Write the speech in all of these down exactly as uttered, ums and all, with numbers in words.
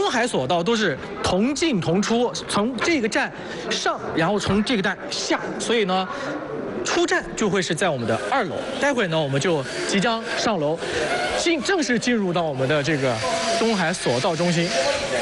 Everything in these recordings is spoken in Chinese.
东海索道都是同进同出，从这个站上，然后从这个站下，所以呢。出站就会是在我们的二楼，待会儿呢我们就即将上楼，进正式进入到我们的这个东海索道中心。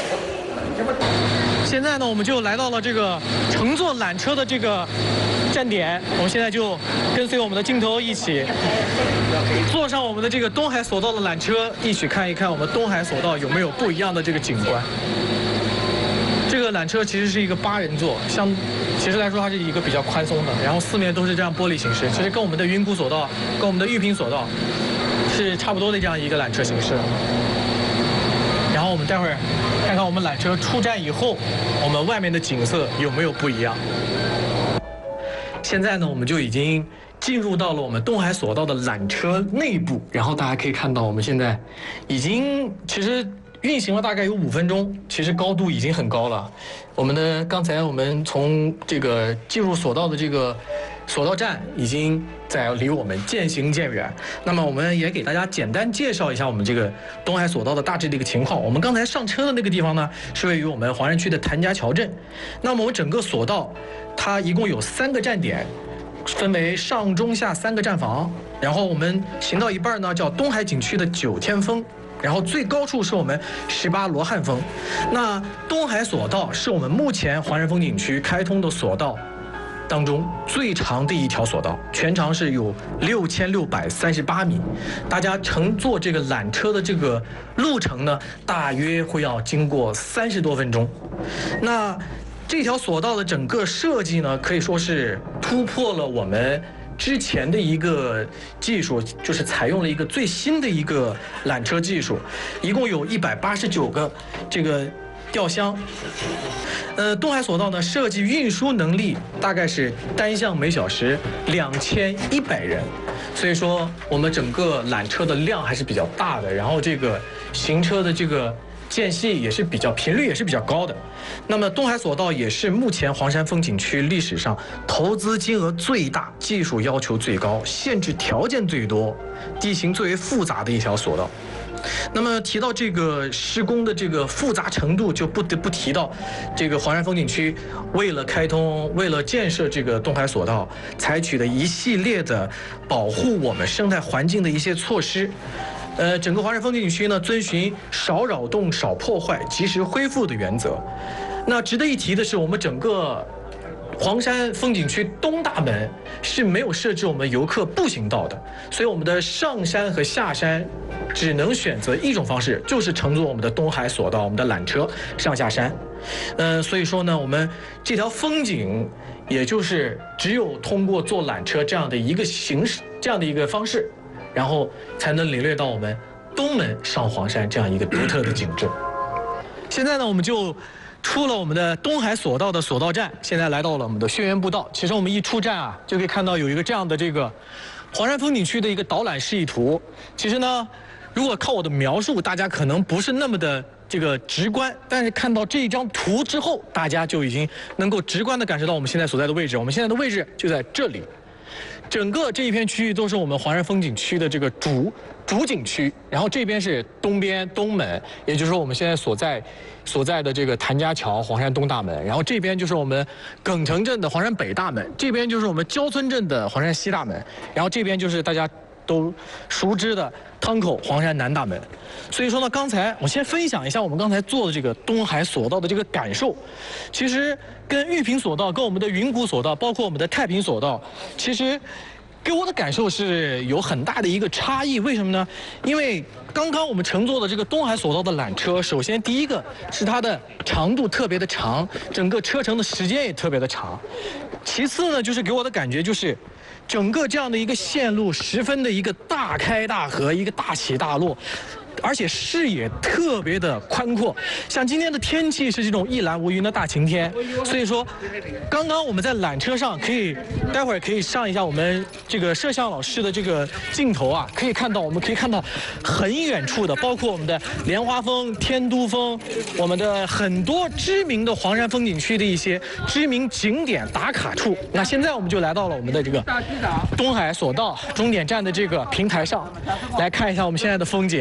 现在呢我们就来到了这个乘坐缆车的这个站点，我们现在就跟随我们的镜头一起坐上我们的这个东海索道的缆车，一起看一看我们东海索道有没有不一样的这个景观。这个缆车其实是一个八人座，相其实来说它是一个比较宽松的，然后四面都是这样玻璃形式，其实跟我们的云谷索道、跟我们的玉屏索道是差不多的这样一个缆车形式。然后我们待会儿看看我们缆车出站以后，我们外面的景色有没有不一样。现在呢，我们就已经进入到了我们东海索道的缆车内部，然后大家可以看到，我们现在已经其实。运行了大概有五分钟，其实高度已经很高了。我们的刚才我们从这个进入索道的这个索道站，已经在离我们渐行渐远。那么我们也给大家简单介绍一下我们这个东海索道的大致的一个情况。我们刚才上车的那个地方呢，是位于我们华山区的谭家桥镇。那么我们整个索道，它一共有三个站点。分为上中下三个站房，然后我们行到一半呢，叫东海景区的九天峰，然后最高处是我们十八罗汉峰。那东海索道是我们目前华山风景区开通的索道当中最长的一条索道，全长是有六千六百三十八米。大家乘坐这个缆车的这个路程呢，大约会要经过三十多分钟。那这条索道的整个设计呢，可以说是突破了我们之前的一个技术，就是采用了一个最新的一个缆车技术，一共有一百八十九个这个吊箱。呃，东海索道呢，设计运输能力大概是单向每小时两千一百人，所以说我们整个缆车的量还是比较大的，然后这个行车的这个间隙也是比较频率也是比较高的。那么东海索道也是目前黄山风景区历史上投资金额最大、技术要求最高、限制条件最多、地形最为复杂的一条索道。那么提到这个施工的这个复杂程度，就不得不提到这个黄山风景区为了开通、为了建设这个东海索道，采取的一系列的保护我们生态环境的一些措施。呃，整个华山风景区呢，遵循少扰动、少破坏、及时恢复的原则。那值得一提的是，我们整个黄山风景区东大门是没有设置我们游客步行道的，所以我们的上山和下山只能选择一种方式，就是乘坐我们的东海索道、我们的缆车上下山。呃，所以说呢，我们这条风景，也就是只有通过坐缆车这样的一个形式、这样的一个方式，然后才能领略到我们东门上黄山这样一个独特的景致。现在呢，我们就出了我们的东海索道的索道站，现在来到了我们的轩辕步道。其实我们一出站啊，就可以看到有一个这样的这个黄山风景区的一个导览示意图。其实呢，如果靠我的描述，大家可能不是那么的这个直观，但是看到这一张图之后，大家就已经能够直观地感受到我们现在所在的位置。我们现在的位置就在这里。整个这一片区域都是我们黄山风景区的这个主主景区，然后这边是东边东门，也就是说我们现在所在所在的这个谭家桥黄山东大门，然后这边就是我们耿城镇的黄山北大门，这边就是我们焦村镇的黄山西大门，然后这边就是大家都熟知的汤口黄山南大门。所以说呢，刚才我先分享一下我们刚才做的这个东海索道的这个感受。其实跟玉屏索道、跟我们的云谷索道，包括我们的太平索道，其实给我的感受是有很大的一个差异。为什么呢？因为刚刚我们乘坐的这个东海索道的缆车，首先第一个是它的长度特别的长，整个车程的时间也特别的长。其次呢，就是给我的感觉就是整个这样的一个线路十分的一个大开大合，一个大起大落，而且视野特别的宽阔。像今天的天气是这种一览无云的大晴天，所以说刚刚我们在缆车上可以，待会儿可以上一下我们这个摄像老师的这个镜头啊，可以看到我们可以看到很远处的，包括我们的莲花峰、天都峰，我们的很多知名的黄山风景区的一些知名景点打卡处。那现在我们就来到了我们的这个东海索道终点站的这个平台上，来看一下我们现在的风景。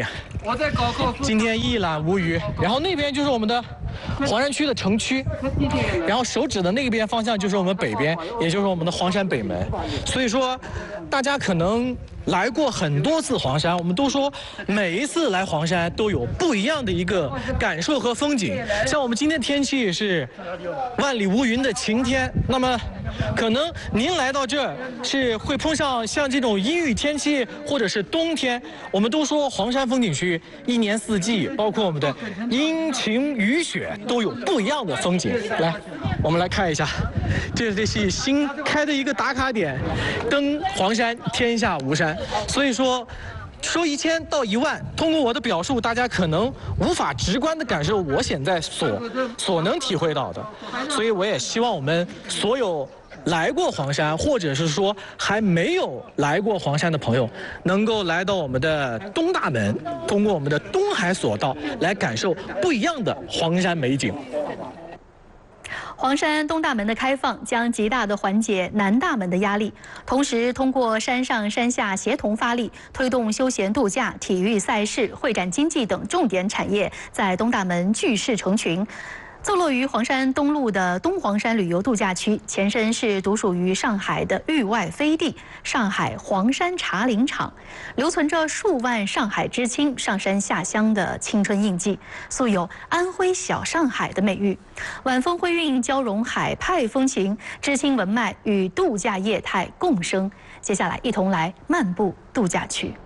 我在高考。 今天一览无余。然后那边就是我们的黄山区的城区，然后手指的那边方向就是我们北边，也就是我们的黄山北门。所以说，大家可能来过很多次黄山，我们都说每一次来黄山都有不一样的一个感受和风景。像我们今天天气是万里无云的晴天，那么可能您来到这儿是会碰上像这种阴雨天气，或者是冬天。我们都说黄山风景区一年四季，包括我们的阴晴雨雪，都有不一样的风景。来，我们来看一下，这这是新开的一个打卡点，登黄山天下无山。所以说。说一千到一万，通过我的表述，大家可能无法直观的感受我现在所所能体会到的，所以我也希望我们所有来过黄山，或者是说还没有来过黄山的朋友，能够来到我们的东大门，通过我们的东海索道来感受不一样的黄山美景。 黄山东大门的开放将极大地缓解南大门的压力，同时通过山上山下协同发力，推动休闲度假、体育赛事、会展经济等重点产业在东大门聚势成群。坐落于黄山东路的东黄山旅游度假区，前身是独属于上海的域外飞地——上海黄山茶林场，留存着数万上海知青上山下乡的青春印记，素有“安徽小上海”的美誉。晚风辉韵交融海派风情，知青文脉与度假业态共生。接下来，一同来漫步度假区。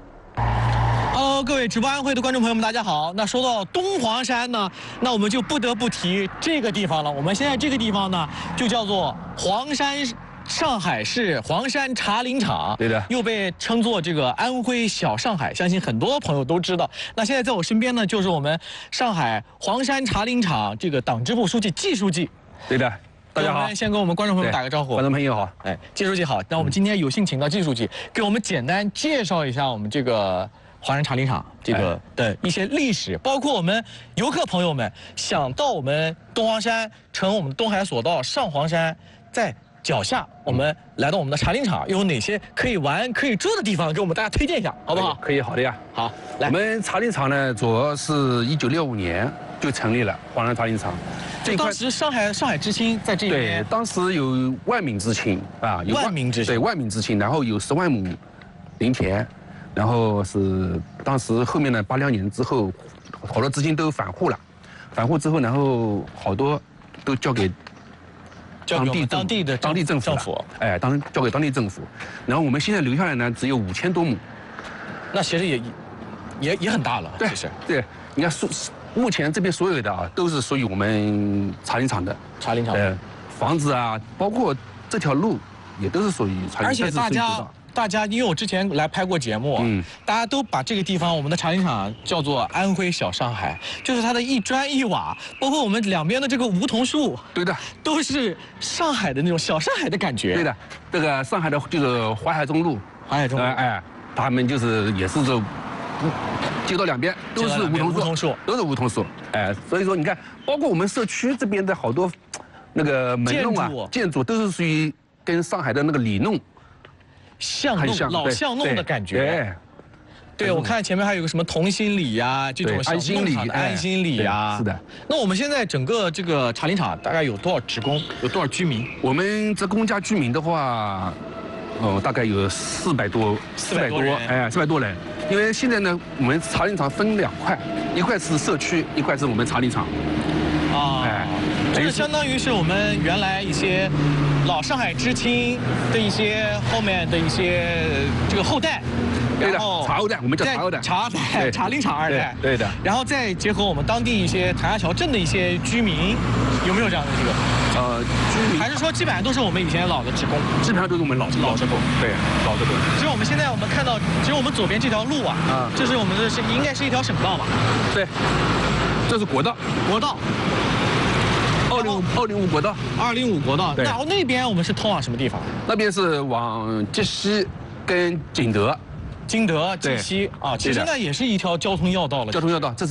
Hello， 各位直播安徽的观众朋友们，大家好。那说到东黄山呢，那我们就不得不提这个地方了。我们现在这个地方呢，就叫做黄山上海市黄山茶林场， 对的， 又被称作这个安徽小上海，相信很多朋友都知道。那现在在我身边呢，就是我们上海黄山茶林场这个党支部书记季书记。 对的。大家好， 先跟我们观众朋友们打个招呼。 观众朋友好， 哎，季书记好。那我们今天有幸请到季书记，给我们简单介绍一下我们这个黄山茶林场这个的一些历史，包括我们游客朋友们想到我们东黄山，乘我们东海索道上黄山，在脚下我们来到我们的茶林场，又有哪些可以玩、可以住的地方，给我们大家推荐一下，好不好？ 可以，好的呀。 好，来， 我们茶林场呢，主要是一九六五年就成立了黄山茶林场。 这当时上海上海知青在这边， 对，当时有万名知青啊，有万名知青， 对，万名知青，然后有十万亩林田，然后是当时后面呢，八两年之后，好多知青都返户了，返户之后，然后好多都交给当地当地的当地政府政府， 哎，当交给当地政府，然后我们现在留下来呢，只有五千多亩， 那其实也也也很大了， 对， 其实对，你看所目前这边所有的啊，都是属于我们茶林场的茶林场， 呃，房子啊，包括这条路也都是属于茶林场， 而且大家。大家，因为我之前来拍过节目，嗯，大家都把这个地方，我们的茶林场叫做安徽小上海，就是它的一砖一瓦，包括我们两边的这个梧桐树， 对的， 都是上海的那种小上海的感觉。 对的，这个上海的就是淮海中路， 淮海中路， 哎、呃，他们就是也是这街道两边都是梧桐树， 梧桐树都是梧桐树，哎、呃，所以说你看，包括我们社区这边的好多那个门弄啊、建筑都是属于跟上海的那个里弄。 巷弄老巷弄的感觉，对，我看前面还有个什么同心里呀，这种安心里、 安心里呀， 是的。 那我们现在整个这个茶林场大概有多少职工，有多少居民？ 我们职工加居民的话，哦，大概有四百多， 四百多， 哎，四百多人。因为现在呢，我们茶林场分两块，一块是社区，一块是我们茶林场。 啊，哎，就是相当于是我们原来一些老上海知青的一些后面的一些这个后代， 对的，茶后代，我们叫茶后代， 茶代，茶林场二代， 对的。 然后再结合我们当地一些谭家桥镇的一些居民，有没有这样的这个？ 呃，居民还是说基本上都是我们以前老的职工， 基本上都是我们老老职工， 对，老职工。 其实我们现在我们看到，其实我们左边这条路啊，啊，这是我们的是应该是一条省道吧？ 对，这是国道， 国道。 二零五二零五国道， 二零五国道。然后那边我们是通往什么地方？ 那边是往绩溪跟景德。 金德、绩溪啊，其实那也是一条交通要道了。 交通要道，这是。